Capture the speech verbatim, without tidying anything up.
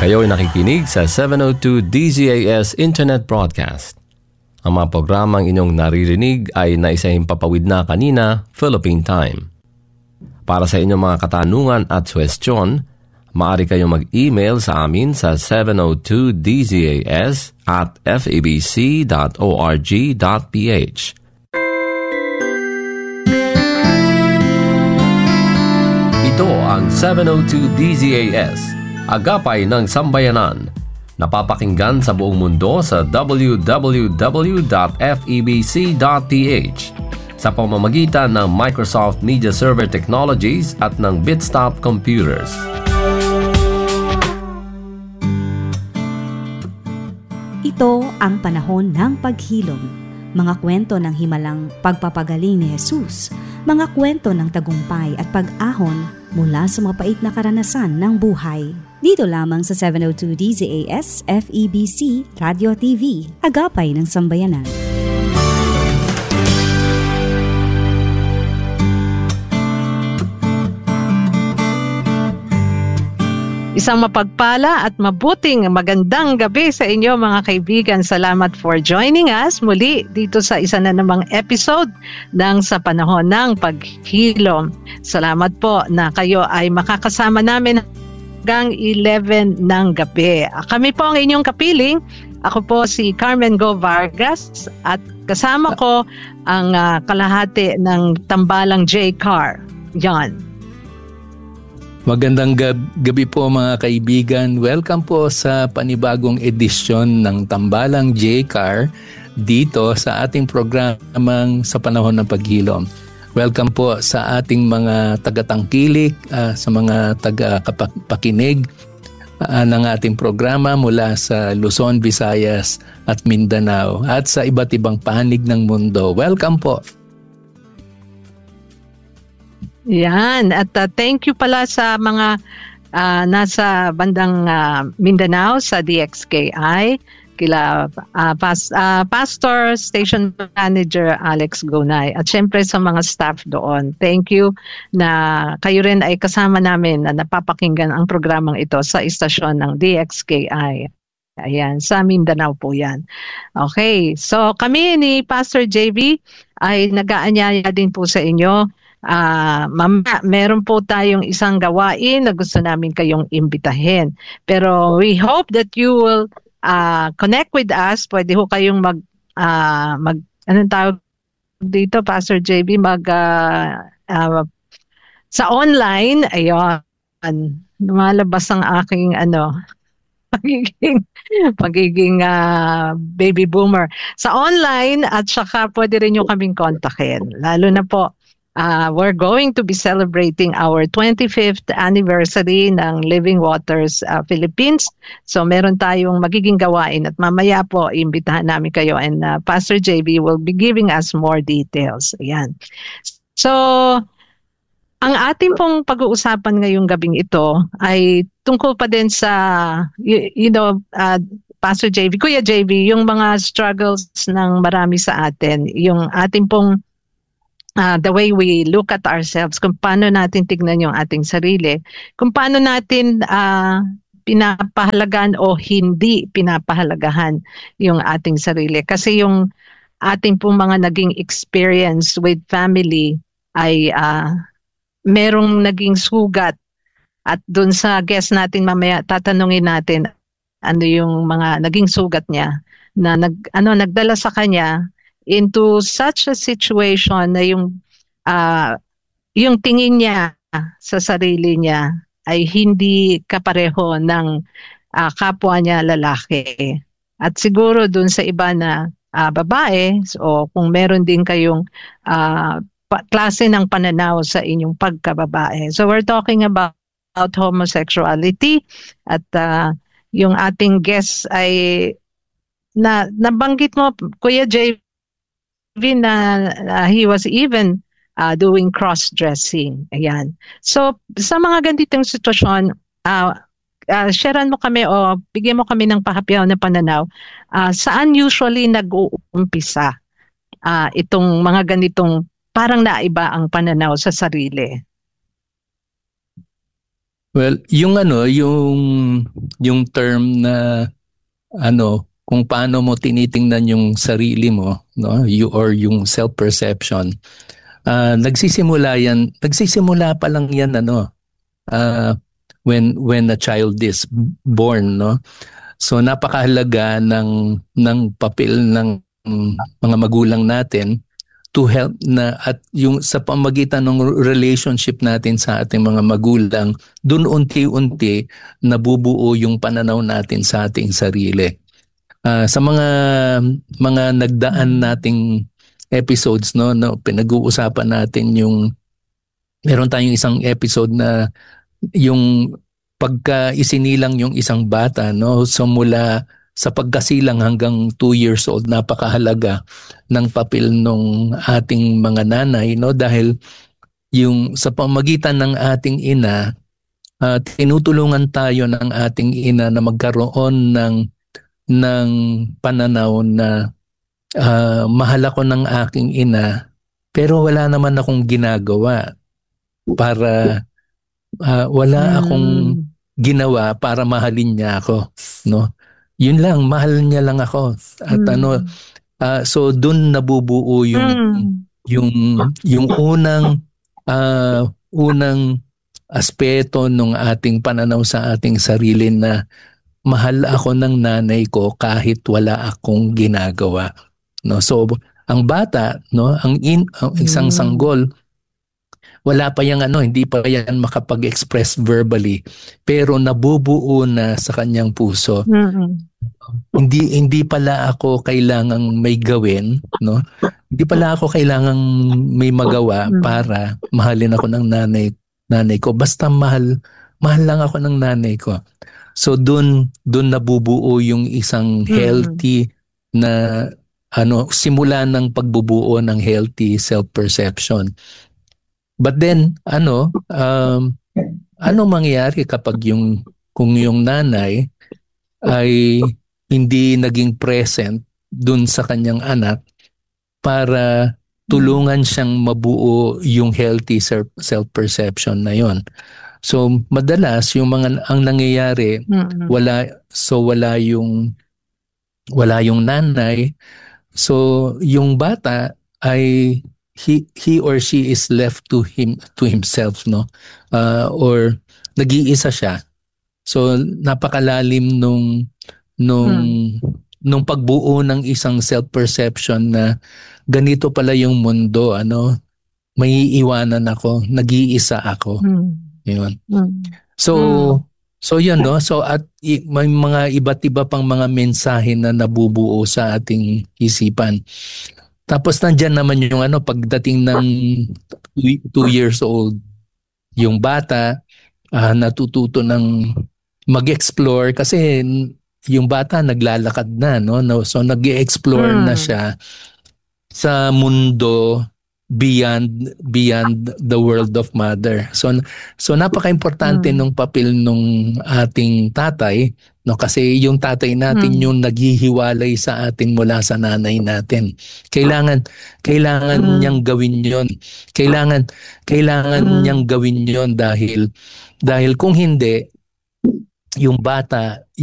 Kayo'y nakikinig sa seven oh two D Z A S Internet Broadcast. Ang mga programang inyong naririnig ay naisahimpapawid na kanina, Philippine Time. Para sa inyong mga katanungan at suwestyon, maaari kayong mag-email sa amin sa seven oh two D Z A S at f a b c dot org dot p h. Ito ang seven oh two D Z A S, Agapay ng Sambayanan. Napapakinggan sa buong mundo sa w w w dot f e b c dot p h sa pamamagitan ng Microsoft Media Server Technologies at ng Bitstop Computers. Ito ang panahon ng paghilom. Mga kwento ng himalang pagpapagaling ni Jesus, mga kwento ng tagumpay at pag-ahon mula sa mapait na karanasan ng buhay. Dito lamang sa seven oh two D Z A S F E B C Radio T V, Agapay ng Sambayanan. Isang mapagpala at mabuting magandang gabi sa inyo mga kaibigan. Salamat for joining us muli dito sa isa na namang episode ng Sa Panahon ng Paghilom. Salamat po na kayo ay makakasama namin hanggang eleven ng gabi. Kami po ang inyong kapiling. Ako po si Carmen Go Vargas at kasama ko ang uh, kalahati ng Tambalang J. Carr. Yan. Magandang gab- gabi po mga kaibigan. Welcome po sa panibagong edisyon ng Tambalang J. Carr dito sa ating programang Sa Panahon ng Paghilom. Welcome po sa ating mga tagatangkilik, uh, sa mga tagapakinig uh, ng ating programa mula sa Luzon, Visayas at Mindanao at sa iba't ibang panig ng mundo. Welcome po. Yan, at uh, thank you pala sa mga uh, nasa bandang uh, Mindanao sa D X K I, kila uh, pas, uh, Pastor, Station Manager Alex Gonay, at syempre sa mga staff doon. Thank you na kayo rin ay kasama namin na napapakinggan ang programang ito sa istasyon ng D X K I. Ayan, sa Mindanao po yan. Okay, so kami ni Pastor J V ay nag-aanyaya din po sa inyo. Uh, mama, meron po tayong isang gawain na gusto namin kayong imbitahin. Pero we hope that you will uh, connect with us. Pwede ho kayong mag, uh, mag anong tawag dito, Pastor J B, mag, uh, uh, sa online, ayun, lumalabas ang aking, ano, pagiging, pagiging uh, baby boomer. Sa online, at saka pwede rin nyo kaming kontakin. Lalo na po, Uh, we're going to be celebrating our twenty-fifth anniversary ng Living Waters uh, Philippines. So meron tayong magiging gawain at mamaya po imbitahan namin kayo and uh, Pastor J B will be giving us more details. Ayan. So ang ating pong pag-uusapan ngayong gabing ito ay tungkol pa din sa you, you know uh, Pastor J B, Kuya J B, yung mga struggles ng marami sa atin, yung ating pong Uh, the way we look at ourselves, kung paano natin tignan yung ating sarili, kung paano natin uh, pinapahalagan o hindi pinapahalagahan yung ating sarili. Kasi yung ating pong mga naging experience with family ay uh, merong naging sugat. At dun sa guest natin mamaya, tatanungin natin ano yung mga naging sugat niya na nag, ano, nagdala sa kanya into such a situation na yung uh, yung tingin niya sa sarili niya ay hindi kapareho ng uh, kapwa niya lalaki. At siguro dun sa iba na uh, babae, o kung meron din kayong uh, pa- klase ng pananaw sa inyong pagkababae. So we're talking about, about homosexuality at uh, yung ating guest ay na nabanggit mo, Kuya J. na uh, he was even uh, doing cross-dressing. Ayan. So, sa mga ganitong sitwasyon, uh, uh, sharean mo kami o bigyan mo kami ng pahapyaw na pananaw, uh, saan usually nag-uumpisa uh, itong mga ganitong parang naiba ang pananaw sa sarili? Well, yung ano, yung yung term na ano, kung paano mo tinitingnan yung sarili mo, no, you or yung self-perception. Uh, nagsisimula yan, nagsisimula pa lang yan ano, uh, when when a child is born, no. So napakahalaga ng ng papel ng mga magulang natin to help na, at yung sa pamagitan ng relationship natin sa ating mga magulang, dun unti-unti nabubuo yung pananaw natin sa ating sarili. Uh, sa mga mga nagdaan nating episodes, no, no, pinag-uusapan natin yung, meron tayong isang episode na yung pagka isinilang yung isang bata, no, so mula sa pagkasilang hanggang two years old, napakahalaga ng papel ng ating mga nanay, no, dahil yung sa pamagitan ng ating ina, uh, tinutulungan tayo ng ating ina na magkaroon ng ng pananaw na uh, mahal ako ng aking ina, pero wala naman akong ginagawa para uh, wala akong ginawa para mahalin niya ako, no? Yun lang, mahal niya lang ako. At mm. ano, uh, so doon nabubuo yung mm. yung yung unang uh, unang aspeto ng ating pananaw sa ating sarili na mahal ako ng nanay ko kahit wala akong ginagawa, no? So ang bata, no, ang, in, ang isang mm. sanggol, wala pa yang ano, hindi pa yan makapag-express verbally, pero nabubuo na sa kanyang puso. Mm-hmm. Hindi hindi pala ako kailangang may gawin, no? Hindi pala ako kailangang may magawa mm-hmm. para mahalin ako ng nanay nanay ko. Basta mahal mahal lang ako ng nanay ko. So doon doon nabubuo yung isang healthy mm-hmm. na ano, simula ng pagbubuo ng healthy self-perception. But then, ano, um, ano mangyayari kapag yung, kung yung nanay ay hindi naging present dun sa kanyang anak para tulungan siyang mabuo yung healthy self-perception na yon. So, madalas yung mga ang nangyayari, mm-hmm. wala, so wala yung wala yung nanay. So, yung bata ay he he or she is left to him to himself, no, uh, or nag-iisa siya. So napakalalim nung nung hmm. nung pagbuo ng isang self-perception na ganito pala yung mundo, ano, may iwanan ako, nag-iisa ako. Hmm. Yun. Hmm. So hmm. so yun, no, so at may mga iba't iba pang mga mensahe na nabubuo sa ating isipan. Tapos nandyan naman yung ano, pagdating ng two years old, yung bata uh, natututo ng mag-explore kasi yung bata naglalakad na, no? So nag-explore hmm. na siya sa mundo beyond beyond the world of mother. So so napaka-importante hmm. nung papel nung ating tatay, no, kasi yung tatay natin hmm. yung naghihiwalay sa atin mula sa nanay natin. Kailangan kailangan hmm. niyang gawin 'yon. Kailangan kailangan hmm. niyang gawin 'yon dahil dahil kung hindi, yung bata